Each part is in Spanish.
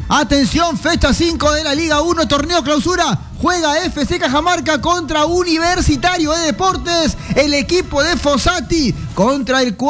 Atención, fecha 5 de la Liga 1, torneo clausura. Juega FC Cajamarca contra Universitario de Deportes. El equipo de Fossati contra el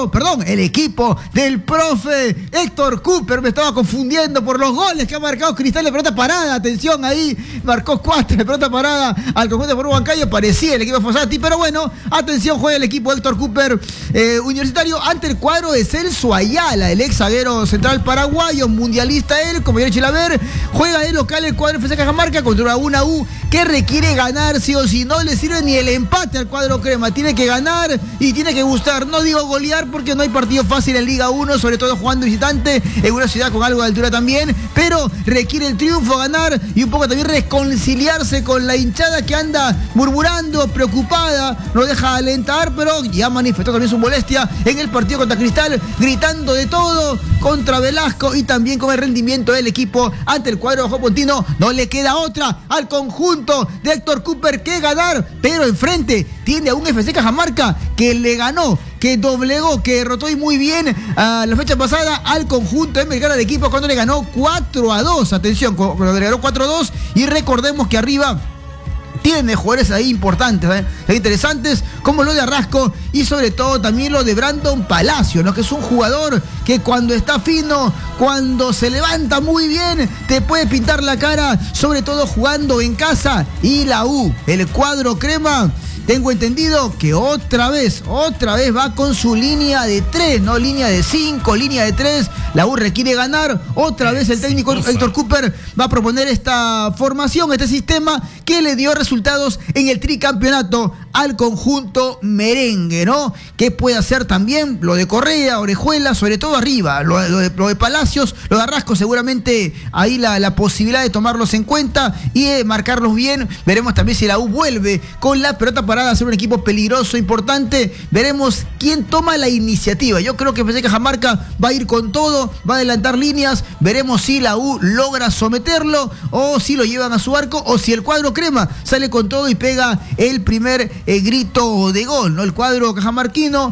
equipo del profe Héctor Cooper. Me estaba confundiendo por los goles que ha marcado Cristal de pelota parada. Atención ahí, marcó 4 de pelota parada al conjunto de Perú Bancayo. Parecía el equipo de Fossati, pero bueno, atención, juega el equipo de Héctor Cooper Universitario ante el cuadro de Celso Ayala, el ex zaguero central paraguayo, mundialista él, como ya Chilaver. Juega de local el cuadro FC Cajamarca contra una U que requiere ganar sí o sí. No le sirve ni el empate al cuadro crema. Tiene que ganar y tiene que gustar. No digo golear porque no hay partido fácil en Liga 1, sobre todo jugando visitante en una ciudad con algo de altura también, pero requiere el triunfo, ganar y un poco también reconciliarse con la hinchada que anda murmurando, preocupada, no deja alentar, pero ya manifestó también su molestia en el partido contra Cristal, gritando de todo contra Velasco y también con el rendimiento del equipo ante el cuadro jopontino. No le queda otra al conjunto de Héctor Cooper que ganar, pero enfrente tiene a un FC Cajamarca que le ganó, que doblegó, que derrotó y muy bien a la fecha pasada al conjunto de Melgar de equipo cuando le ganó 4-2. Atención, cuando le ganó 4-2 y recordemos que arriba tiene jugadores ahí importantes, interesantes, como lo de Arrasco y sobre todo también lo de Brandon Palacio, ¿no? Que es un jugador que cuando está fino, cuando se levanta muy bien, te puede pintar la cara, sobre todo jugando en casa. Y la U, el cuadro crema, tengo entendido que otra vez va con su línea de 3, no línea de 5, línea de 3. La U requiere ganar. Otra vez el técnico Héctor Cooper va a proponer esta formación, este sistema que le dio resultados en el tricampeonato al conjunto merengue, ¿no? Que puede hacer también lo de Correa, Orejuela, sobre todo arriba, lo de Palacios, lo de Arrasco, seguramente ahí la posibilidad de tomarlos en cuenta y de marcarlos bien. Veremos también si la U vuelve con la pelota parada a ser un equipo peligroso, importante. Veremos quién toma la iniciativa. Yo creo que FC Cajamarca va a ir con todo, va a adelantar líneas. Veremos si la U logra someterlo o si lo llevan a su arco o si el cuadro crema sale con todo y pega el primer grito de gol, ¿no? El cuadro cajamarquino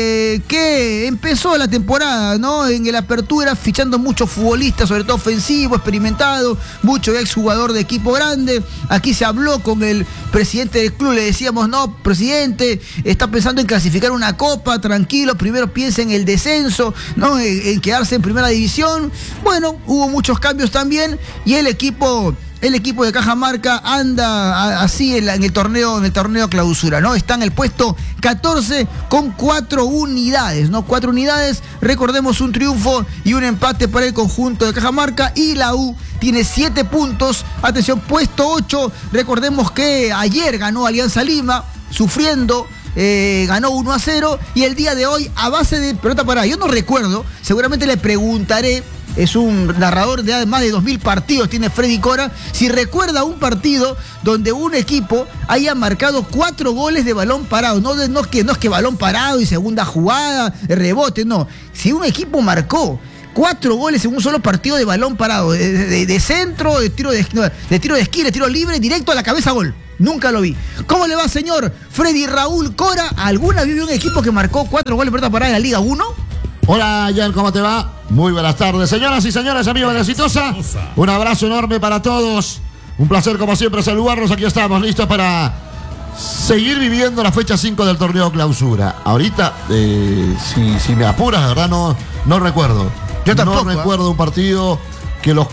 que empezó la temporada, ¿no? En la apertura fichando muchos futbolistas, sobre todo ofensivo, experimentado, mucho exjugador de equipo grande. Aquí se habló con el presidente del club, le decíamos, no, presidente, está pensando en clasificar una copa, tranquilo, primero piensa en el descenso, ¿no? En quedarse en primera división. Bueno, hubo muchos cambios también y el equipo de Cajamarca anda así en el torneo clausura, ¿no? Está en el puesto 14 con 4 unidades, ¿no? 4 unidades, recordemos un triunfo y un empate para el conjunto de Cajamarca y la U tiene 7 puntos, atención, puesto 8, recordemos que ayer ganó Alianza Lima, sufriendo, ganó 1-0 y el día de hoy a base de pelota parada. Yo no recuerdo, seguramente le preguntaré, es un narrador de más de 2000 partidos, tiene Freddy Cora, si recuerda un partido donde un equipo haya marcado 4 goles de balón parado, no es que balón parado y segunda jugada, rebote, no. Si un equipo marcó 4 goles en un solo partido de balón parado, de centro, de tiro de esquina, de tiro libre, directo a la cabeza, gol. Nunca lo vi. ¿Cómo le va, señor Freddy Raúl Cora? ¿Alguna vez vio un equipo que marcó 4 goles de pelota parada en la Liga 1? Hola, Jan, ¿cómo te va? Muy buenas tardes, señoras y señores, amigos de la Exitosa. Un abrazo enorme para todos. Un placer, como siempre, saludarlos. Aquí estamos, listos para seguir viviendo la fecha 5 del torneo clausura. Ahorita, si me apuras, la verdad no recuerdo. Yo tampoco. No recuerdo un partido que los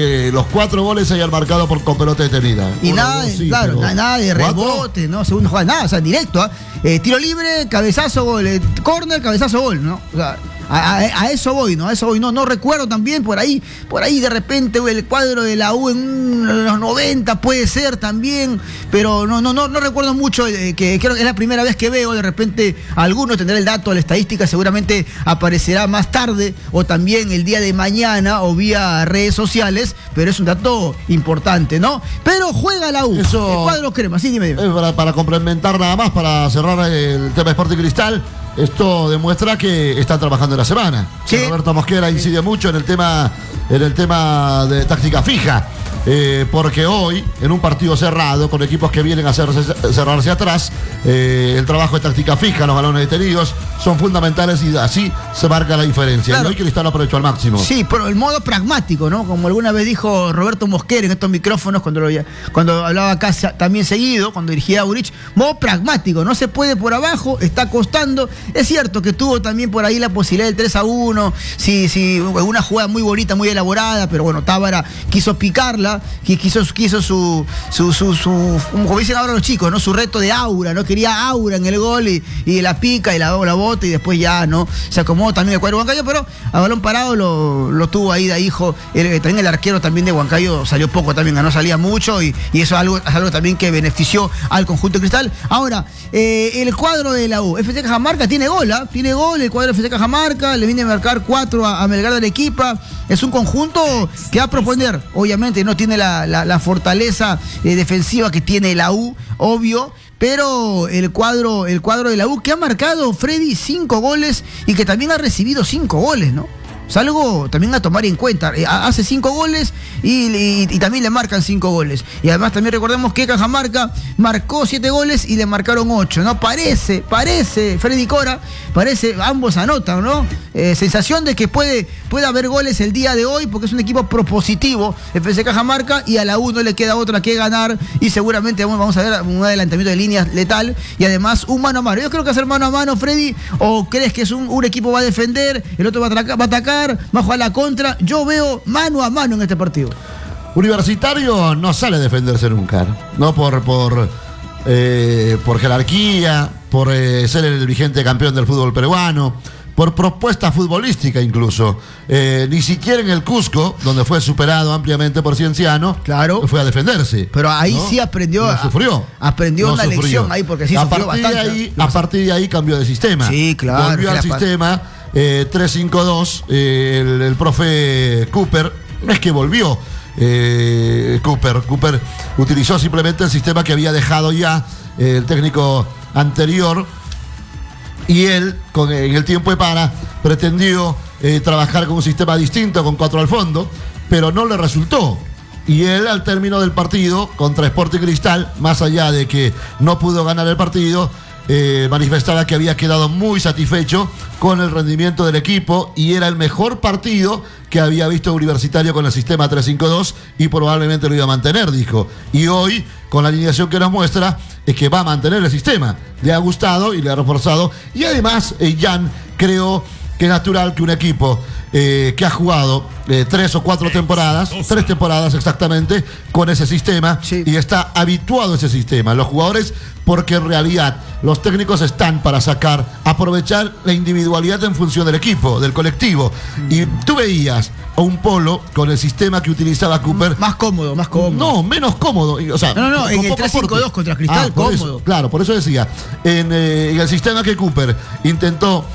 4 goles se hayan marcado con pelota detenida. Y nada, sí, claro, nada de rebote, ¿no? Segunda jugada, nada, o sea, directo, tiro libre, cabezazo, gol, córner, cabezazo, gol, ¿no? O sea, a eso voy, ¿no? A eso voy. No recuerdo también por ahí de repente el cuadro de la U en los 90 puede ser también, pero no recuerdo mucho, que creo que es la primera vez que veo. De repente alguno tendrá el dato, la estadística seguramente aparecerá más tarde o también el día de mañana o vía redes sociales, pero es un dato importante, ¿no? Pero juega la U, eso, el cuadro crema, sí, dime. Para complementar nada más, para cerrar el tema Sporting Cristal, esto demuestra que están trabajando en la semana. Sí. Roberto Mosquera incide mucho en el tema de táctica fija. porque hoy, en un partido cerrado, con equipos que vienen a cerrarse atrás, el trabajo de táctica fija, los balones detenidos, son fundamentales y así se marca la diferencia. Claro. Y hoy Cristal lo aprovechó al máximo. Sí, pero el modo pragmático, ¿no? Como alguna vez dijo Roberto Mosquera en estos micrófonos, cuando hablaba acá también seguido, cuando dirigía a Urich, modo pragmático, no se puede por abajo, está costando. Es cierto que tuvo también por ahí la posibilidad del 3-1, sí, una jugada muy bonita, muy elaborada, pero bueno, Tábara quiso picarla, quiso su como dicen ahora los chicos, ¿no? Su reto de aura, ¿no? Quería aura en el gol y la pica y la bota y después ya, ¿no? Se acomodó también el cuadro de Huancayo, pero a balón parado lo tuvo ahí de hijo. También el arquero también de Huancayo salió poco también, no salía mucho y eso es algo también que benefició al conjunto Cristal. Ahora, el cuadro de la U, FC Cajamarca tiene gol, el cuadro de FC Cajamarca, le viene a marcar 4 a Melgar de Arequipa. Es un conjunto que va a proponer, obviamente no tiene la fortaleza defensiva que tiene la U, obvio, pero el cuadro de la U que ha marcado, Freddy, 5 goles y que también ha recibido 5 goles, ¿no? Es algo también a tomar en cuenta. Hace 5 goles y también le marcan 5 goles. Y además también recordemos que Cajamarca marcó 7 goles y le marcaron 8, ¿no? Parece, Freddy Cora, ambos anotan, ¿no? Sensación de que puede haber goles el día de hoy porque es un equipo propositivo, FC Cajamarca, y a la U no le queda otra que ganar y seguramente vamos a ver un adelantamiento de líneas letal y además un mano a mano. Yo creo que hacer mano a mano, Freddy, ¿o crees que es un equipo va a defender, el otro va a atacar, va a jugar la contra? Yo veo mano a mano en este partido. Universitario no sale a defenderse nunca, ¿no? Por jerarquía, por ser el vigente campeón del fútbol peruano, por propuesta futbolística incluso. Ni siquiera en el Cusco, donde fue superado ampliamente por Cienciano, claro, fue a defenderse. Pero ahí, ¿no? Sí aprendió. No sufrió. Aprendió una lección ahí porque sí sufrió bastante. A partir de ahí cambió de sistema. Sí, claro. Volvió al sistema 3-5-2. El profe Cooper, no es que volvió. Cooper utilizó simplemente el sistema que había dejado ya el técnico anterior. Y él, en el tiempo de para, pretendió trabajar con un sistema distinto, con 4 al fondo, pero no le resultó. Y él, al término del partido contra Sporting Cristal, más allá de que no pudo ganar el partido, manifestaba que había quedado muy satisfecho con el rendimiento del equipo y era el mejor partido que había visto Universitario con el sistema 3-5-2 y probablemente lo iba a mantener, dijo. Y hoy, con la alineación que nos muestra, es que va a mantener el sistema. Le ha gustado y le ha reforzado. Y además, Jan creo que es natural que un equipo que ha jugado 3 o 4 temporadas, 3 temporadas exactamente, con ese sistema, sí, y está habituado a ese sistema. Los jugadores, porque en realidad los técnicos están para aprovechar la individualidad en función del equipo, del colectivo. Y tú veías a un Polo con el sistema que utilizaba Cooper. Más cómodo. No, menos cómodo. O sea, no, en el 3-5-2 contra Cristal, cómodo. eso, claro, por eso decía, en el sistema que Cooper intentó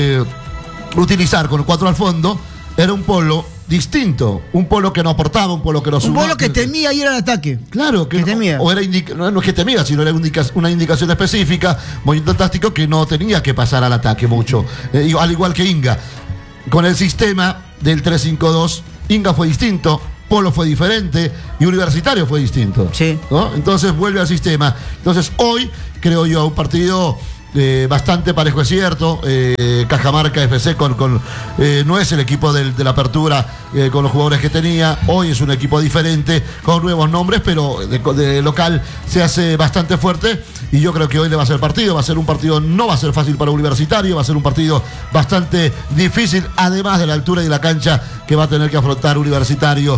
utilizar con 4 al fondo, era un Polo distinto, un Polo que no aportaba, un Polo que no sumaba. Un Polo que temía ir al ataque. Claro, que temía. No es que temía, sino era una indicación específica, movimiento táctico que no tenía que pasar al ataque mucho. Al igual que Inga. Con el sistema del 3-5-2, Inga fue distinto, Polo fue diferente y Universitario fue distinto. Sí. ¿No? Entonces vuelve al sistema. Entonces hoy, creo yo, un partido bastante parejo, es cierto. Cajamarca FC no es el equipo de la apertura con los jugadores que tenía. Hoy es un equipo diferente, con nuevos nombres, pero de local se hace bastante fuerte. Y yo creo que hoy le va a ser partido. Va a ser un partido, no va a ser fácil para Universitario, va a ser un partido bastante difícil, además de la altura y la cancha que va a tener que afrontar Universitario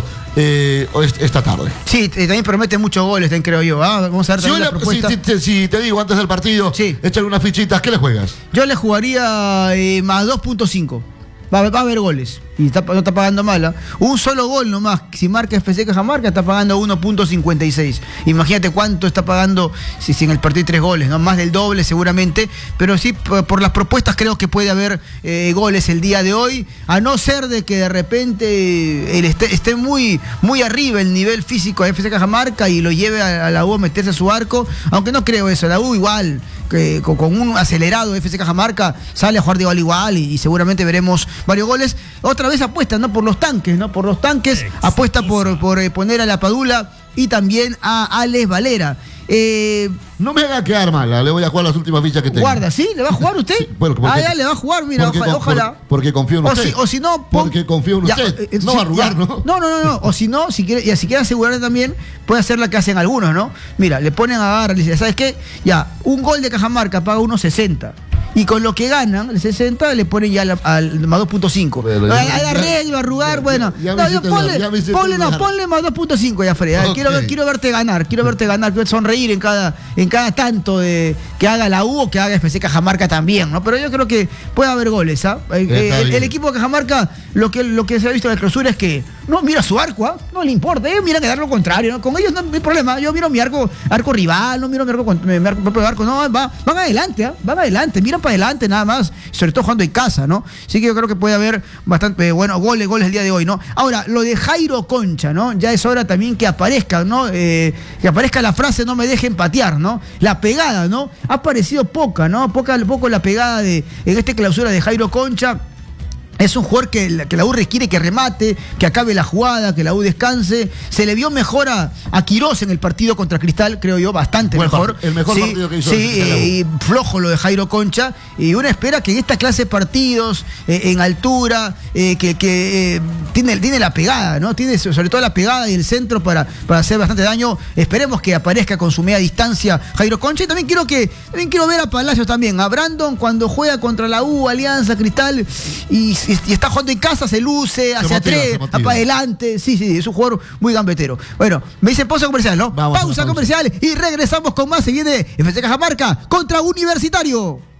esta tarde. Sí, también promete muchos goles, creo yo. Vamos a ver también la propuesta. Si te digo antes del partido, sí, échale unas fichitas, ¿qué le juegas? Yo le jugaría más 2.5. Va a haber goles. Y no está pagando mala. Un solo gol nomás. Si marca FC Cajamarca, está pagando 1.56. Imagínate cuánto está pagando si en el partido hay 3 goles, ¿no? Más del doble seguramente. Pero sí, por las propuestas creo que puede haber goles el día de hoy. A no ser de que de repente esté muy, muy arriba el nivel físico de FC Cajamarca y lo lleve a la U a meterse a su arco. Aunque no creo eso. La U igual, con un acelerado de FC Cajamarca, sale a jugar de igual y seguramente veremos varios goles. Otra otra vez apuesta, ¿no? Por los tanques, ¿no? Por los tanques, apuesta por poner a la Padula y también a Alex Valera. No me haga quedar mal, le voy a jugar las últimas fichas que tengo. Guarda, ¿sí? ¿Le va a jugar usted? Sí, bueno, ya le va a jugar, mira, ojalá. Porque confío en usted. O si no, porque confío en usted. No va a arrugar, ¿no? No. O si no, si quiere asegurarle también, puede hacer la que hacen algunos, ¿no? Mira, le ponen a agarrar, le dicen, ¿sabes qué? Ya, un gol de Cajamarca paga 1.60. Y con lo que ganan, el 60, le ponen ya al más 2.5. Al arreglo, arrugar, bueno. Ponle más 2.5 ya, Fred. Okay. Quiero verte ganar, quiero sonreír en cada tanto de que haga la U o que haga FC Cajamarca también, ¿no? Pero yo creo que puede haber goles, ¿ah? El equipo de Cajamarca, lo que se ha visto en la clausura es que no mira su arco, ¿ah? No le importa, ellos miran que dar lo contrario, ¿no? Con ellos no hay problema. Yo miro mi arco rival, no miro mi propio arco, no, van adelante, ¿ah? Van adelante, miran para adelante nada más, sobre todo jugando en casa, ¿no? Así que yo creo que puede haber bastante buenos goles el día de hoy, ¿no? Ahora, lo de Jairo Concha, ¿no? Ya es hora también que aparezca, ¿no? Que aparezca la frase "no me dejen patear", ¿no? La pegada, ¿no? Ha parecido poca, ¿no? Poco la pegada en esta clausura de Jairo Concha. Es un jugador que la U requiere que remate, que acabe la jugada, que la U descanse. Se le vio mejor a Quirós en el partido contra Cristal, creo yo, bastante mejor. El mejor partido que hizo. Sí, y flojo lo de Jairo Concha. Y uno espera que en esta clase de partidos, en altura, que tiene la pegada, ¿no? Tiene sobre todo la pegada y el centro para hacer bastante daño. Esperemos que aparezca con su media distancia Jairo Concha. Y también quiero ver a Palacios también. A Brandon cuando juega contra la U, Alianza, Cristal, y está jugando en casa, se luce, hacia atrás, para adelante. Sí, es un jugador muy gambetero. Bueno, me dicen pausa comercial, ¿no? Pausa comercial y regresamos con más. Se viene FC Cajamarca contra Universitario.